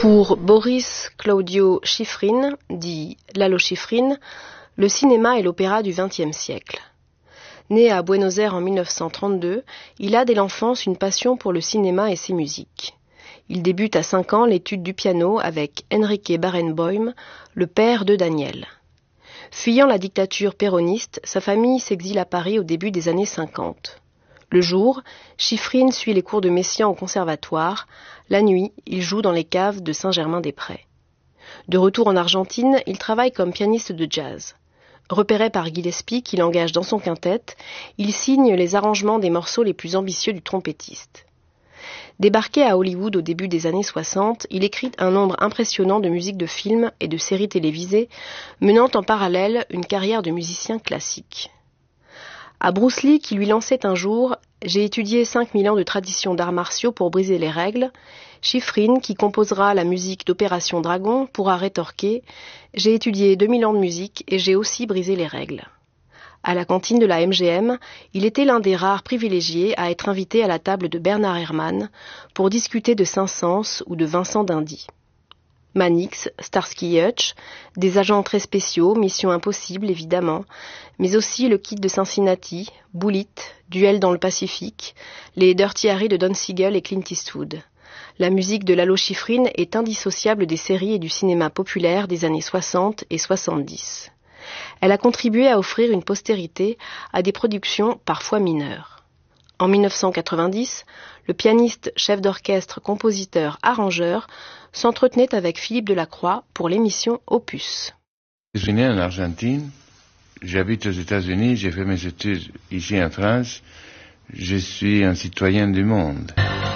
Pour Boris Claudio Schifrin, dit Lalo Schifrin, le cinéma est l'opéra du XXe siècle. Né à Buenos Aires en 1932, il a dès l'enfance une passion pour le cinéma et ses musiques. Il débute à 5 ans l'étude du piano avec Enrique Barenboim, le père de Daniel. Fuyant la dictature péroniste, sa famille s'exile à Paris au début des années 50. Le jour, Schifrin suit les cours de Messiaen au conservatoire. La nuit, il joue dans les caves de Saint-Germain-des-Prés. De retour en Argentine, il travaille comme pianiste de jazz. Repéré par Gillespie, qui l'engage dans son quintet, il signe les arrangements des morceaux les plus ambitieux du trompettiste. Débarqué à Hollywood au début des années 60, il écrit un nombre impressionnant de musiques de films et de séries télévisées, menant en parallèle une carrière de musicien classique. À Bruce Lee, qui lui lançait un jour « J'ai étudié 5000 ans de tradition d'arts martiaux pour briser les règles », Schifrin, qui composera la musique d'Opération Dragon, pourra rétorquer « J'ai étudié 2000 ans de musique et j'ai aussi brisé les règles ». À la cantine de la MGM, il était l'un des rares privilégiés à être invité à la table de Bernard Herrmann pour discuter de Saint-Saëns ou de Vincent d'Indy. Mannix, Starsky et Hutch, des agents très spéciaux, Mission Impossible évidemment, mais aussi le Kid de Cincinnati, Bullitt, Duel dans le Pacifique, les Dirty Harry de Don Siegel et Clint Eastwood. La musique de Lalo Schifrin est indissociable des séries et du cinéma populaire des années 60 et 70. Elle a contribué à offrir une postérité à des productions parfois mineures. En 1990, le pianiste, chef d'orchestre, compositeur, arrangeur s'entretenait avec Philippe Delacroix pour l'émission Opus. Je suis né en Argentine, j'habite aux États-Unis, j'ai fait mes études ici en France, je suis un citoyen du monde.